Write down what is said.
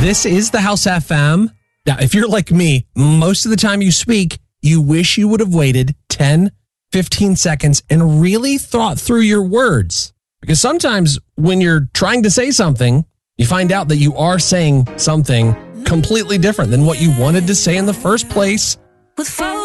This is the House FM. Now, if you're like me, most of the time you speak, you wish you would have waited 10, 15 seconds and really thought through your words. Because sometimes when you're trying to say something, you find out that you are saying something completely different than what you wanted to say in the first place.